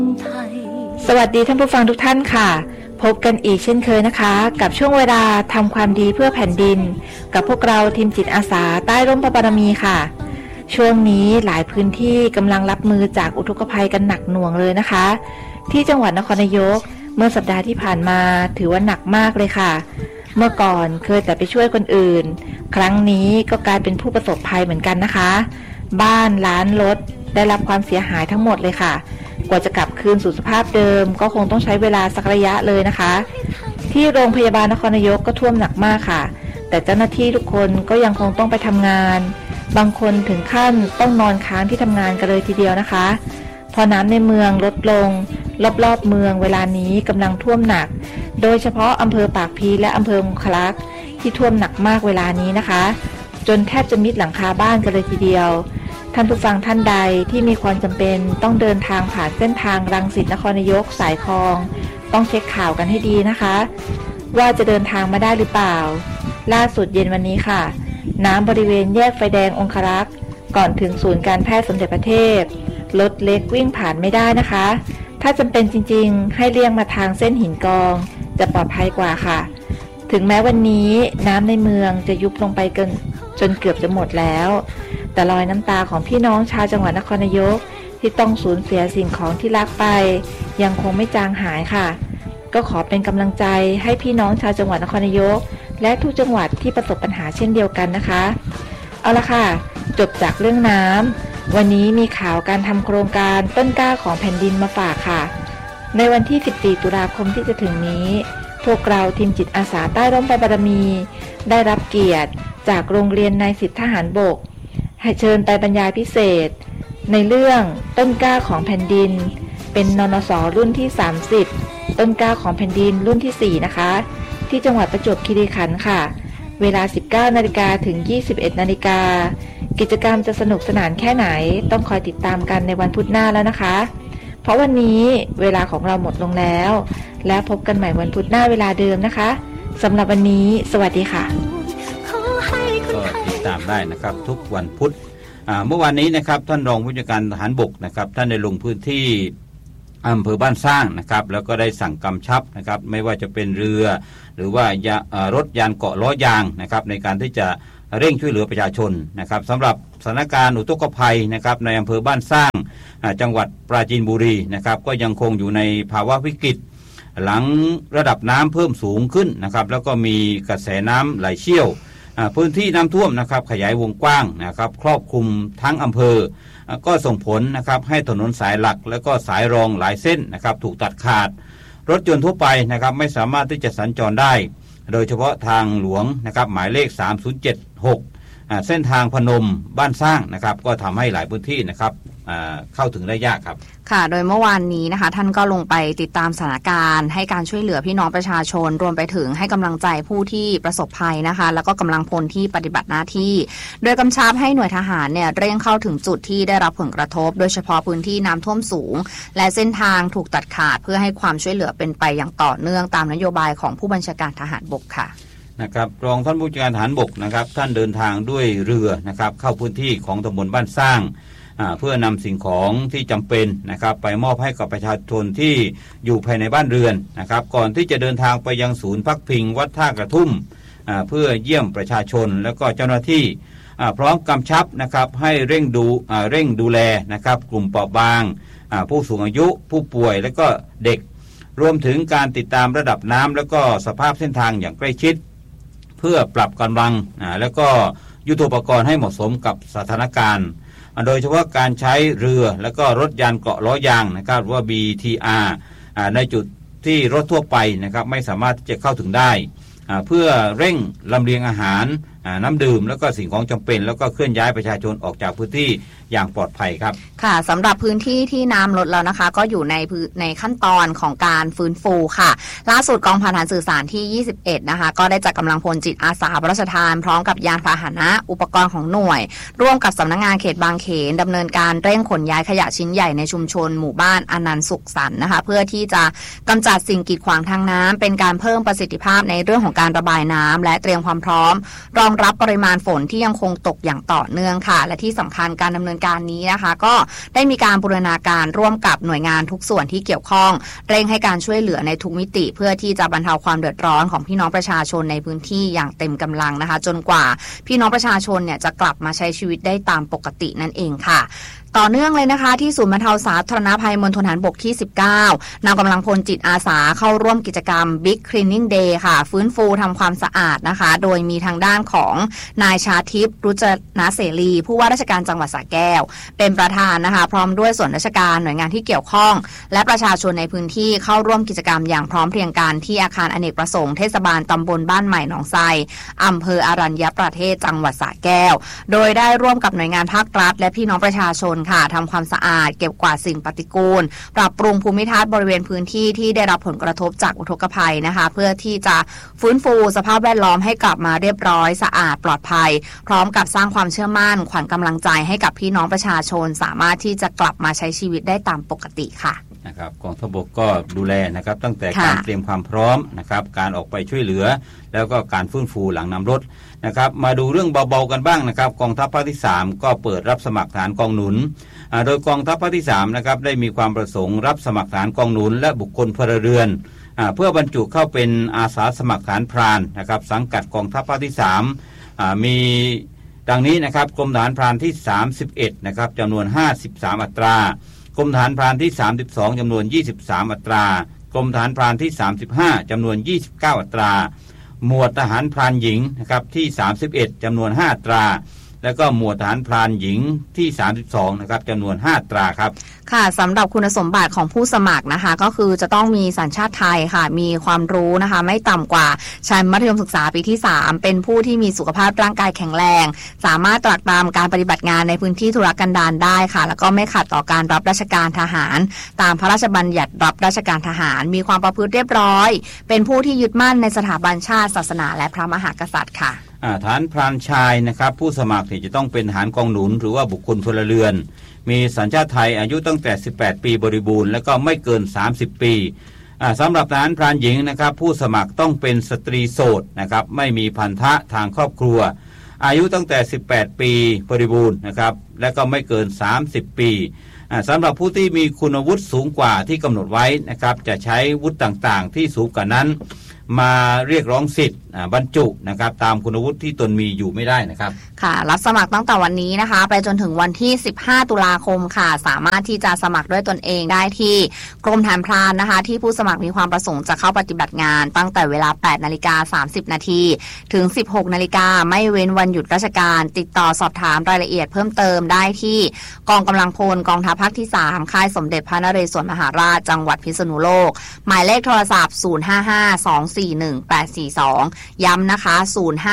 สวัสดีท่านผู้ฟังทุกท่านค่ะพบกันอีกเช่นเคยนะคะกับช่วงเวลาทำความดีเพื่อแผ่นดินกับพวกเราทีมจิตอาสาใต้ร่มพระบารมีค่ะช่วงนี้หลายพื้นที่กำลังรับมือจากอุทกภัยกันหนักหน่วงเลยนะคะที่จังหวัดนครนายกเมื่อสัปดาห์ที่ผ่านมาถือว่าหนักมากเลยค่ะเมื่อก่อนเคยแต่ไปช่วยคนอื่นครั้งนี้ก็กลายเป็นผู้ประสบภัยเหมือนกันนะคะบ้านร้านรถได้รับความเสียหายทั้งหมดเลยค่ะกว่าจะกลับคืนสู่สภาพเดิมก็คงต้องใช้เวลาสักระยะเลยนะคะที่โรงพยาบาลนครนายกก็ท่วมหนักมากค่ะแต่เจ้าหน้าที่ทุกคนก็ยังคงต้องไปทำงานบางคนถึงขั้นต้องนอนค้างที่ทำงานกันเลยทีเดียวนะคะพอน้ำในเมืองลดลงรอบๆเมืองเวลานี้กำลังท่วมหนักโดยเฉพาะอำเภอปากพลีและอำเภอองคลักษ์ที่ท่วมหนักมากเวลานี้นะคะจนแทบจะมิดหลังคาบ้านกันเลยทีเดียวท่านผู้ฟังท่านใดที่มีความจำเป็นต้องเดินทางผ่านเส้นทางรังสิตนครนายกสายคลองต้องเช็คข่าวกันให้ดีนะคะว่าจะเดินทางมาได้หรือเปล่าล่าสุดเย็นวันนี้ค่ะน้ำบริเวณแยกไฟแดงองครักษ์ก่อนถึงศูนย์การแพทย์สมเด็จพระเทพรถเล็กวิ่งผ่านไม่ได้นะคะถ้าจำเป็นจริงๆให้เลี่ยงมาทางเส้นหินกองจะปลอดภัยกว่าค่ะถึงแม้วันนี้น้ำในเมืองจะยุบลงไปจนเกือบจะหมดแล้วแต่รอยน้ำตาของพี่น้องชาวจังหวัดนครนายกที่ต้องสูญเสียสิ่งของที่รักไปยังคงไม่จางหายค่ะก็ขอเป็นกำลังใจให้พี่น้องชาวจังหวัดนครนายกและทุกจังหวัดที่ประสบปัญหาเช่นเดียวกันนะคะเอาละค่ะจบจากเรื่องน้ำวันนี้มีข่าวการทำโครงการต้นกล้าของแผ่นดินมาฝากค่ะในวันที่14ตุลาคมที่จะถึงนี้พวกเราทีมจิตอาสาใต้ร่มพระบารมีได้รับเกียรติจากโรงเรียนนายสิบทหารบกให้เชิญไปบรรยายพิเศษในเรื่องต้นกล้าของแผ่นดินเป็นนนส.รุ่นที่30ต้นกล้าของแผ่นดินรุ่นที่4นะคะที่จังหวัดประจวบคีรีขันธ์ค่ะเวลา 19:00 น.ถึง 21:00 น.กิจกรรมจะสนุกสนานแค่ไหนต้องคอยติดตามกันในวันพุธหน้าแล้วนะคะเพราะวันนี้เวลาของเราหมดลงแล้วและพบกันใหม่วันพุธหน้าเวลาเดิมนะคะสำหรับวันนี้สวัสดีค่ะก็ติดตามได้นะครับทุกวันพุธเมื่อวานนี้นะครับท่านรองผู้จัดการทหารบกนะครับท่านได้ลงพื้นที่อำเภอบ้านสร้างนะครับแล้วก็ได้สั่งกำชับนะครับไม่ว่าจะเป็นเรือหรือว่ารถยานเกาะล้อยางนะครับในการที่จะเร่งช่วยเหลือประชาชนนะครับสำหรับสถานการณ์อุทกภัยนะครับในอำเภอบ้านสร้างจังหวัดปราจีนบุรีนะครับก็ยังคงอยู่ในภาวะวิกฤตหลังระดับน้ำเพิ่มสูงขึ้นนะครับแล้วก็มีกระแสน้ำไหลเชี่ยวพื้นที่น้ำท่วมนะครับขยายวงกว้างนะครับครอบคลุมทั้งอำเภอก็ส่งผลนะครับให้ถนนสายหลักและก็สายรองหลายเส้นนะครับถูกตัดขาดรถยนต์ทั่วไปนะครับไม่สามารถที่จะสัญจรได้โดยเฉพาะทางหลวงนะครับหมายเลข3076เส้นทางพนมบ้านสร้างนะครับก็ทำให้หลายพื้นที่นะครับเข้าถึงได้ยากครับค่ะโดยเมื่อวานนี้นะคะท่านก็ลงไปติดตามสถานการณ์ให้การช่วยเหลือพี่น้องประชาชนรวมไปถึงให้กำลังใจผู้ที่ประสบภัยนะคะแล้วก็กำลังพลที่ปฏิบัติหน้าที่โดยกำชับให้หน่วยทหารเนี่ยเร่งเข้าถึงจุดที่ได้รับผลกระทบโดยเฉพาะพื้นที่น้ำท่วมสูงและเส้นทางถูกตัดขาดเพื่อให้ความช่วยเหลือเป็นไปอย่างต่อเนื่องตามนโยบายของผู้บัญชาการทหารบกค่ะนะครับรองท่านผู้จัดการทหารบกนะครับท่านเดินทางด้วยเรือนะครับเข้าพื้นที่ของตำบลบ้านสร้างเพื่อนำสิ่งของที่จำเป็นนะครับไปมอบให้กับประชาชนที่อยู่ภายในบ้านเรือนนะครับก่อนที่จะเดินทางไปยังศูนย์พักพิงวัดท่ากระทุ่มเพื่อเยี่ยมประชาชนและก็เจ้าหน้าที่พร้อมกำชับนะครับให้เร่งดูแลนะครับกลุ่มเปราะบางผู้สูงอายุผู้ป่วยและก็เด็กรวมถึงการติดตามระดับน้ำและก็สภาพเส้นทางอย่างใกล้ชิดเพื่อปรับกำลังแล้วก็ยุทโธปกรณ์ให้เหมาะสมกับสถานการณ์โดยเฉพาะการใช้เรือและก็รถยานเกาะล้อยางนะครับว่า BTR ในจุดที่รถทั่วไปนะครับไม่สามารถที่จะเข้าถึงได้เพื่อเร่งลำเลียงอาหารน้ำดื่มแล้วก็สิ่งของจำเป็นแล้วก็เคลื่อนย้ายประชาชนออกจากพื้นที่อย่างปลอดภัยครับค่ะสำหรับพื้นที่ที่น้ำลดแล้วนะคะก็อยู่ในขั้นตอนของการฟื้นฟูค่ะล่าสุดกองพันทหารสื่อสารที่21นะคะก็ได้จัดกำลังพลจิตอาสาพระราชทานพร้อมกับยานพาหนะอุปกรณ์ของหน่วยร่วมกับสำนักงานเขตบางเขนดำเนินการเร่งขนย้ายขยะชิ้นใหญ่ในชุมชนหมู่บ้านอนันต์สุขสันต์นะคะเพื่อที่จะกำจัดสิ่งกีดขวางทางน้ำเป็นการเพิ่มประสิทธิภาพในเรื่องของการระบายน้ำและเตรียมความพร้อมรององรับปริมาณฝนที่ยังคงตกอย่างต่อเนื่องค่ะและที่สำคัญการดำเนินการนี้นะคะก็ได้มีการบูรณาการร่วมกับหน่วยงานทุกส่วนที่เกี่ยวข้องเร่งให้การช่วยเหลือในทุกมิติเพื่อที่จะบรรเทาความเดือดร้อนของพี่น้องประชาชนในพื้นที่อย่างเต็มกำลังนะคะจนกว่าพี่น้องประชาชนเนี่ยจะกลับมาใช้ชีวิตได้ตามปกตินั่นเองค่ะต่อเนื่องเลยนะคะที่ศูนย์บรรเทาสาธารณภัยมณฑลทหารบกที่ 19 นำกำลังพลจิตอาสาเข้าร่วมกิจกรรม Big Cleaning Day ค่ะฟื้นฟูทำความสะอาดนะคะโดยมีทางด้านของนายชาทิพย์รุจนะเสรีผู้ว่าราชการจังหวัดสระแก้วเป็นประธานนะคะพร้อมด้วยส่วนราชการหน่วยงานที่เกี่ยวข้องและประชาชนในพื้นที่เข้าร่วมกิจกรรมอย่างพร้อมเพรียงกันที่อาคารอเนกประสงค์เทศบาลตำบลบ้านใหม่หนองไทรอำเภออรัญญประเทศจังหวัดสระแก้วโดยได้ร่วมกับหน่วยงานภาครัฐและพี่น้องประชาชนค่ะทำความสะอาดเก็บกวาดสิ่งปฏิกูลปรับปรุงภูมิทัศน์บริเวณพื้นที่ที่ได้รับผลกระทบจากอุทกภัยนะคะเพื่อที่จะฟื้นฟูสภาพแวดล้อมให้กลับมาเรียบร้อยสะอาดปลอดภัยพร้อมกับสร้างความเชื่อมั่นขวัญกำลังใจให้กับพี่น้องประชาชนสามารถที่จะกลับมาใช้ชีวิตได้ตามปกติค่ะนะครับกองทัพบกก็ดูแลนะครับตั้งแต่การเตรียมความพร้อมนะครับการออกไปช่วยเหลือแล้วก็การฟื้นฟูหลังนำรถนะครับมาดูเรื่องเบาๆกันบ้างนะครับกองทัพภาคที่3ก็เปิดรับสมัครทหารกองหนุนโดยกองทัพภาคที่3นะครับได้มีความประสงค์รับสมัครทหารกองหนุนและบุคคลพลเรือนเพื่อบรรจุเข้าเป็นอาสาสมัครทหารพรานนะครับสังกัดกองทัพภาคที่3มีดังนี้นะครับกรมทหารพรานที่31นะครับจำนวน53อัตรากรมทหารพรานที่32จำนวน23อัตรากรมทหารพรานที่35จำนวน29อัตราหมวดทหารพรานหญิงนะครับที่31จำนวน5อัตราแล้วก็หมวดทหารพรานหญิงที่32นะครับจำนวน5อัตราครับค่ะสำหรับคุณสมบัติของผู้สมัครนะคะก็คือจะต้องมีสัญชาติไทยค่ะมีความรู้นะคะไม่ต่ำกว่าชั้นมัธยมศึกษาปีที่3เป็นผู้ที่มีสุขภาพร่างกายแข็งแรงสามารถตรวจตามการปฏิบัติงานในพื้นที่ธุรกันดารได้ค่ะแล้วก็ไม่ขัดต่อการรับราชการทหารตามพระราชบัญญัติรับราชการทหารมีความประพฤติเรียบร้อยเป็นผู้ที่ยึดมั่นในสถาบันชาติศาสนาและพระมหากษัตริย์ค่ะทหารพรานชายนะครับผู้สมัครจะต้องเป็นทหารกองหนุนหรือว่าบุคคลพลเรือนมีสัญชาติไทยอายุตั้งแต่18ปีบริบูรณ์และก็ไม่เกิน30ปีสำหรับทหารพรานหญิงนะครับผู้สมัครต้องเป็นสตรีโสดนะครับไม่มีพันธะทางครอบครัวอายุตั้งแต่18ปีบริบูรณ์นะครับและก็ไม่เกิน30ปีสำหรับผู้ที่มีคุณวุฒิสูงกว่าที่กำหนดไว้นะครับจะใช้วุฒิต่างๆที่สูงกว่านั้นมาเรียกร้องสิทธิ์บรรจุนะครับตามคุณวุฒิที่ตนมีอยู่ไม่ได้นะครับค่ะรับสมัครตั้งแต่วันนี้นะคะไปจนถึงวันที่15ตุลาคมค่ะสามารถที่จะสมัครด้วยตนเองได้ที่กรมทหารพรานนะคะที่ผู้สมัครมีความประสงค์จะเข้าปฏิบัติงานตั้งแต่เวลา 8:30 น.ถึง 16:00 น.ไม่เว้นวันหยุดราชการติดต่อสอบถามรายละเอียดเพิ่มเติมได้ที่กองกำลังพลกองทัพภาคที่3ค่ายสมเด็จพระนเรศวรมหาราชจังหวัดพิษณุโลกหมายเลขโทรศัพท์055-241-842ย้ำนะคะ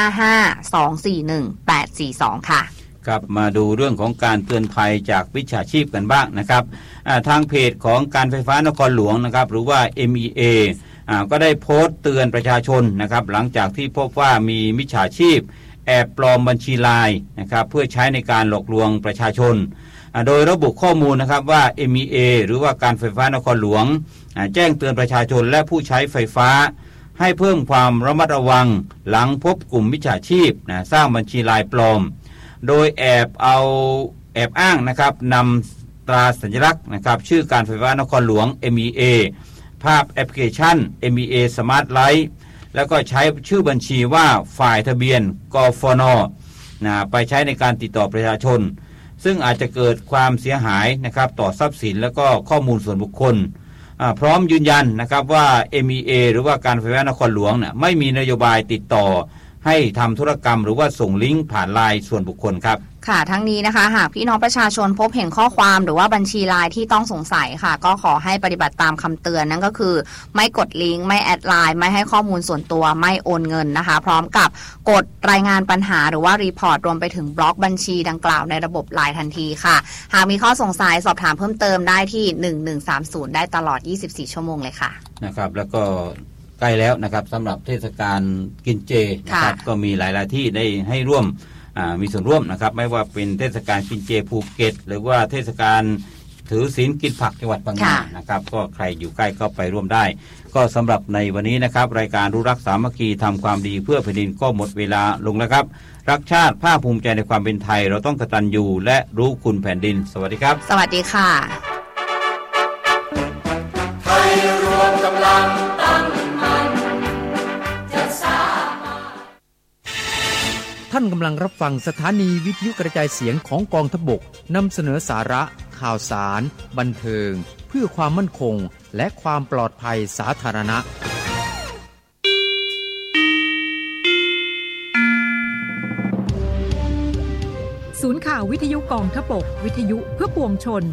055-241-842ค่ะครับมาดูเรื่องของการเตือนภัยจากวิชาชีพกันบ้างนะครับทางเพจของการไฟฟ้านครหลวงนะครับหรือว่า MEA ก็ได้โพสต์เตือนประชาชนนะครับหลังจากที่พบว่ามีมิจฉาชีพแอบปลอมบัญชีไลน์นะครับเพื่อใช้ในการหลอกลวงประชาชนโดยระบุข้อมูลนะครับว่า MEA หรือว่าการไฟฟ้านครหลวงแจ้งเตือนประชาชนและผู้ใช้ไฟฟ้าให้เพิ่มความระมัดระวังหลังพบกลุ่มมิจฉาชีพสร้างบัญชีไลน์ปลอมโดยแอบอ้างนะครับนำตราสัญลักษณ์นะครับชื่อการไฟฟ้านครหลวง MEA ภาพแอปพลิเคชัน MEA Smart Light แล้วก็ใช้ชื่อบัญชีว่าฝ่ายทะเบียนกฟน.ไปใช้ในการติดต่อประชาชนซึ่งอาจจะเกิดความเสียหายนะครับต่อทรัพย์สินและก็ข้อมูลส่วนบุคคลพร้อมยืนยันนะครับว่า MEA หรือว่าการไฟฟ้านครหลวงไม่มีนโยบายติดต่อให้ทำธุรกรรมหรือว่าส่งลิงก์ผ่านไลน์ส่วนบุคคลครับค่ะทั้งนี้นะคะหากพี่น้องประชาชนพบเห็นข้อความหรือว่าบัญชีไลน์ที่ต้องสงสัยค่ะก็ขอให้ปฏิบัติตามคำเตือนนั่นก็คือไม่กดลิงก์ไม่แอดไลน์ไม่ให้ข้อมูลส่วนตัวไม่โอนเงินนะคะพร้อมกับกดรายงานปัญหาหรือว่ารีพอร์ตรวมไปถึงบล็อกบัญชีดังกล่าวในระบบไลน์ทันทีค่ะหากมีข้อสงสัยสอบถามเพิ่มเติมได้ที่1130ได้ตลอด24ชั่วโมงเลยค่ะนะครับแล้วก็ใกล้แล้วนะครับสำหรับเทศกาลกินเจนะครับก็มีหลายๆที่ได้ให้ร่วมมีส่วนร่วมนะครับไม่ว่าเป็นเทศกาลกินเจภูเก็ตหรือว่าเทศกาลถือศีลกินผักจังหวัดพังงานะครับก็ใครอยู่ใกล้ก็ไปร่วมได้ก็สำหรับในวันนี้นะครับรายการรู้รักสามัคคีทำความดีเพื่อแผ่นดินก็หมดเวลาลงแล้วครับรักชาติภาคภูมิใจในความเป็นไทยเราต้องกตัญญูและรู้คุณแผ่นดินสวัสดีครับสวัสดีค่ะไทยรวมกำลังตั้งมั่นจะสามารถท่านกำลังรับฟังสถานีวิทยุกระจายเสียงของกองทัพบกนำเสนอสาระข่าวสารบันเทิงเพื่อความมั่นคงและความปลอดภัยสาธารณะศูนย์ข่าววิทยุกองทัพบกวิทยุเพื่อปวงชน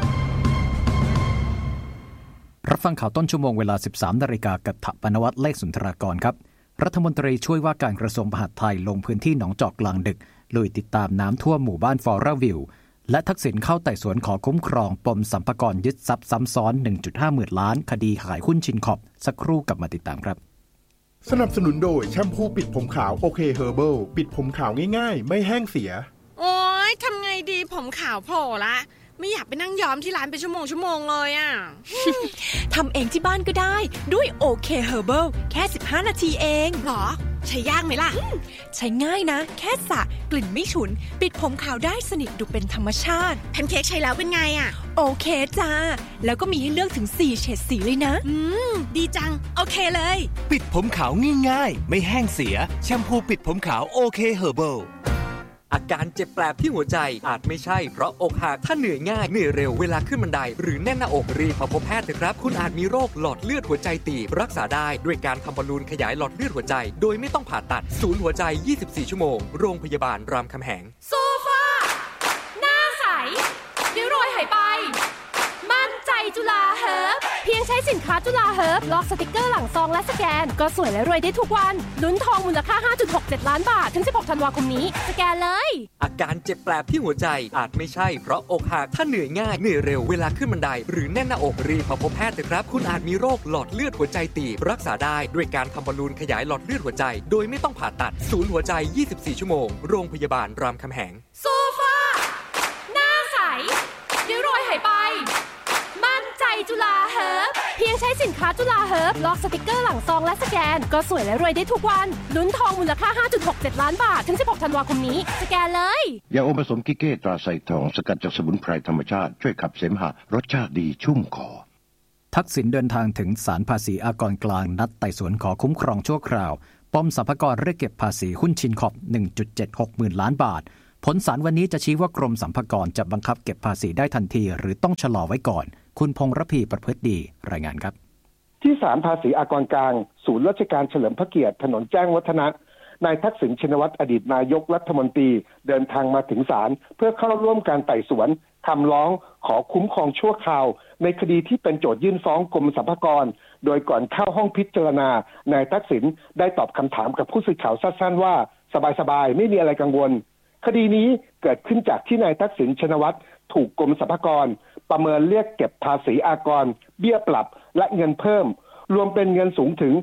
รับฟังข่าวต้นชั่วโมงเวลา 13 นาฬิกากับถปนวัฒน์เลขสุนทรากรครับรัฐมนตรีช่วยว่าการกระทรวงมหาดไทยลงพื้นที่หนองจอกกลางดึกลุยติดตามน้ำท่วมหมู่บ้านฟอร่าวิวและทักษิณเข้าไต่สวนขอคุ้มครองปมสัมภากรยึดทรัพย์ซ้ำซ้อน 1.5 หมื่นล้านคดีขายหุ้นชินขอบสักครู่กลับมาติดตามครับสนับสนุนโดยแชมพูปิดผมขาวโอเคเฮอร์เบิลปิดผมขาวง่ายๆไม่แห้งเสียโอ๊ยทำไงดีผมขาวโผล่ละไม่อยากไปนั่งย้อมที่ร้านเป็นชั่วโมงเลยอ่ะทำเองที่บ้านก็ได้ด้วยโอเคเฮอร์เบิลแค่15นาทีเองหรอใช้ยากไหมล่ะใช้ง่ายนะแค่สระกลิ่นไม่ฉุนปิดผมขาวได้สนิทดูเป็นธรรมชาติแพนเค้กใช้แล้วเป็นไงอ่ะโอเคจ้าแล้วก็มีให้เลือกถึง4เฉดสีเลยนะดีจังโอเคเลยปิดผมขาวง่ายๆไม่แห้งเสียแชมพูปิดผมขาวโอเคเฮอร์เบิลอาการเจ็บแปลบที่หัวใจอาจไม่ใช่เพราะอกหักถ้าเหนื่อยง่ายเหนื่อยเร็วเวลาขึ้นบันไดหรือแน่นหน้าอกรีบมาพบแพทย์เถอะครับคุณอาจมีโรคหลอดเลือดหัวใจตีบรักษาได้ด้วยการทำบอลลูนขยายหลอดเลือดหัวใจโดยไม่ต้องผ่าตัดศูนย์หัวใจ24ชั่วโมงโรงพยาบาลรามคำแหงโซฟาหน้าใสริ้วรอยหายไปมั่นใจจุฬาเฮิร์บเพียงใช้สินค้าจุฬาเฮิร์บลอกสติกเกอร์หลังซองและสแกนก็สวยและรวยได้ทุกวันลุ้นทองมูลค่า 5.67 ล้านบาทถึง16ธันวาคมนี้สแกนเลยอาการเจ็บแปลบที่หัวใจอาจไม่ใช่เพราะอกหักถ้าเหนื่อยง่ายเหนื่อยเร็วเวลาขึ้นบันไดหรือแน่นหน้าอกรีบมาพบแพทย์เถอะครับคุณอาจมีโรคหลอดเลือดหัวใจตีบรักษาได้ด้วยการทำบอลลูนขยายหลอดเลือดหัวใจโดยไม่ต้องผ่าตัดศูนย์หัวใจ24ชั่วโมงโรงพยาบาลรามคำแหงโซฟาหน้าใสริ้วรอยหายไปมั่นใจจุฬาเฮิร์บเพียงใช้สินค้าจุฬาเฮิร์บลอกสติกเกอร์หลังซองและสแกนก็สวยและรวยได้ทุกวันลุ้นทองมูลค่า 5.67 ล้านบาทถึง16ธันวาคมนี้สแกนเลยยาอมผสมกิเก้ตราไซทองสกัดจากสมุนไพรธรรมชาติช่วยขับเสมหะรสชาติดีชุ่มคอทักษิณเดินทางถึงศาลภาษีอากรกลางนัดไต่สวนขอคุ้มครองชั่วคราวปมสรรพากรเรียกเก็บภาษีหุ้นชินขอบ 1.76 หมื่นล้านบาทผลศาลวันนี้จะชี้ว่ากรมสรรพากรจะบังคับเก็บภาษีได้ทันทีหรือต้องชะลอไว้ก่อนคุณพงษ์ระพีประพฤติดีรายงานครับที่ศาลภาษีอากรกลางศูนย์ราชการเฉลิมพระเกียรติถนนแจ้งวัฒนะนายทักษิณชินวัตรอดีตนายกรัฐมนตรีเดินทางมาถึงศาลเพื่อเข้าร่วมการไต่สวนคำร้องขอคุ้มครองชั่วคราวในคดีที่เป็นโจทยื่นฟ้องกรมสรรพากรโดยก่อนเข้าห้องพิจารณานายทักษิณได้ตอบคำถามกับผู้สื่อข่าวสั้นๆว่าสบายๆไม่มีอะไรกังวลคดีนี้เกิดขึ้นจากที่นายทักษิณชินวัตรถูกกรมสรรพากรประเมินเรียกเก็บภาษีอากรเบี้ยปรับและเงินเพิ่มรวมเป็นเงินสูงถึง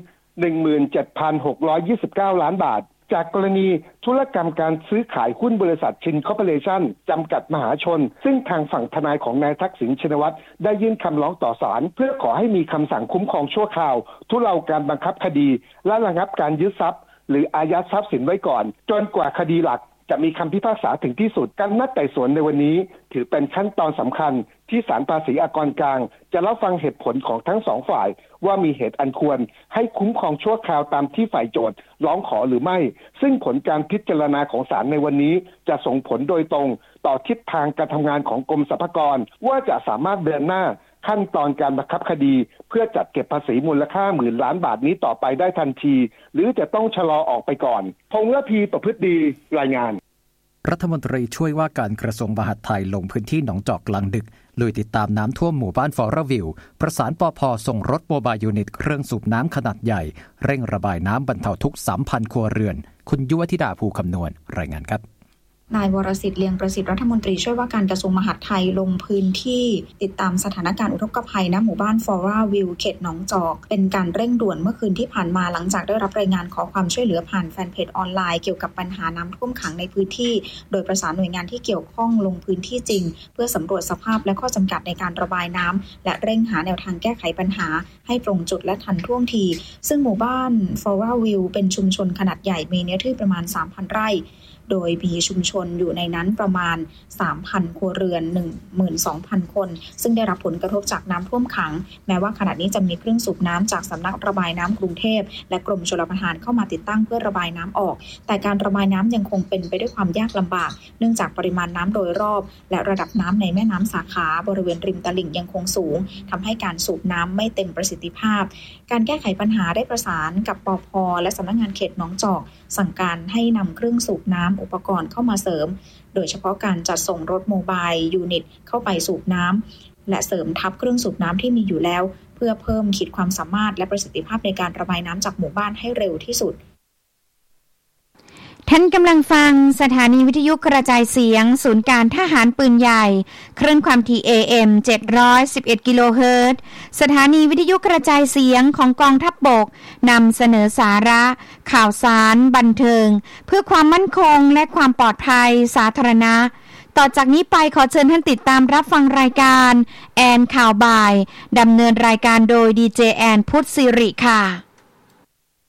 17,629 ล้านบาทจากกรณีธุรกรรมการซื้อขายหุ้นบริษัทชินคอร์ปอเรชั่นจำกัดมหาชนซึ่งทางฝั่งทนายของนายทักษิณชินวัตรได้ยื่นคำร้องต่อศาลเพื่อขอให้มีคำสั่งคุ้มครองชั่วคราวทุเลาการบังคับคดีและระงับการยึดทรัพย์หรืออายัดทรัพย์สินไว้ก่อนจนกว่าคดีหลักจะมีคำพิพากษาถึงที่สุดการนัดไต่สวนในวันนี้ถือเป็นขั้นตอนสำคัญที่ศาลภาษีอากรกลางจะรับฟังเหตุผลของทั้งสองฝ่ายว่ามีเหตุอันควรให้คุ้มครองชั่วคราวตามที่ฝ่ายโจทก์ร้องขอหรือไม่ซึ่งผลการพิจารณาของศาลในวันนี้จะส่งผลโดยตรงต่อทิศทางการทำงานของกรมสรรพากรว่าจะสามารถเดินหน้าขั้นตอนการบังคับคดีเพื่อจัดเก็บภาษีมูลค่าหมื่นล้านบาทนี้ต่อไปได้ทันทีหรือจะต้องชะลอออกไปก่อนพงษ์ระพีประพฤติดีรายงานรัฐมนตรีช่วยว่าการกระทรวงมหาดไทยลงพื้นที่หนองจอกกลางดึกลุยติดตามน้ำท่วมหมู่บ้านฟอร่าวิวประสานปภ.ส่งรถโมบายยูนิตเครื่องสูบน้ำขนาดใหญ่เร่งระบายน้ำบรรเทาทุกข์ 3,000 ครัวเรือนคุณยุวธิดาภูคำนวณรายงานครับนายวรสิทธิ์เลียงประสิทธิ์รัฐมนตรีช่วยว่าการกระทรวงมหาดไทยลงพื้นที่ติดตามสถานการณ์อุทกภัยณหมู่บ้านฟอร่าวิวเขตหนองจอกเป็นการเร่งด่วนเมื่อคืนที่ผ่านมาหลังจากได้รับรายงานขอความช่วยเหลือผ่านแฟนเพจออนไลน์เกี่ยวกับปัญหาน้ำท่วมขังในพื้นที่โดยประสานหน่วยงานที่เกี่ยวข้องลงพื้นที่จริงเพื่อสำรวจสภาพและข้อจำกัดในการระบายน้ำและเร่งหาแนวทางแก้ไขปัญหาให้ตรงจุดและทันท่วงทีซึ่งหมู่บ้านฟอร่าวิวเป็นชุมชนขนาดใหญ่มีเนื้อที่ประมาณ 3,000 ไร่โดยมีชุมชนอยู่ในนั้นประมาณ 3,000 ครัวเรือน 12,000 คนซึ่งได้รับผลกระทบจากน้ำท่วมขังแม้ว่าขณะนี้จะมีเครื่องสูบน้ำจากสำนักระบายน้ำกรุงเทพและกรมชลประทานเข้ามาติดตั้งเพื่อระบายน้ำออกแต่การระบายน้ำยังคงเป็นไปด้วยความยากลำบากเนื่องจากปริมาณน้ำโดยรอบและระดับน้ำในแม่น้ำสาขาบริเวณริมตลิ่งยังคงสูงทำให้การสูบน้ำไม่เต็มประสิทธิภาพการแก้ไขปัญหาได้ประสานกับปภ.และสำนักงานเขตหนองจอกสั่งการให้นำเครื่องสูบน้ำอุปกรณ์เข้ามาเสริมโดยเฉพาะการจัดส่งรถโมบายยูนิตเข้าไปสูบน้ำและเสริมทับเครื่องสูบน้ำที่มีอยู่แล้วเพื่อเพิ่มขีดความสามารถและประสิทธิภาพในการระบายน้ำจากหมู่บ้านให้เร็วที่สุดท่านกำลังฟังสถานีวิทยุกระจายเสียงศูนย์การทหารปืนใหญ่คลื่นความถี่ AM 711 กิโลเฮิรตซ์สถานีวิทยุกระจายเสียงของกองทัพบกนำเสนอสาระข่าวสารบันเทิงเพื่อความมั่นคงและความปลอดภัยสาธารณะต่อจากนี้ไปขอเชิญท่านติดตามรับฟังรายการแอนข่าวบ่ายดำเนินรายการโดยดีเจแอนพุทธศิริค่ะ